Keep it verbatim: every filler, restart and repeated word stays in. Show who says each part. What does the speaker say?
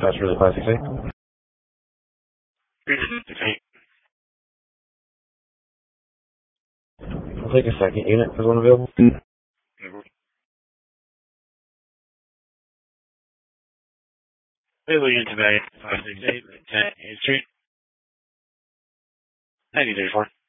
Speaker 1: That's really classic. See? I'll take a second unit for one available.
Speaker 2: Available unit today, five six eight, ten, eighth Street. ninety thirty-four.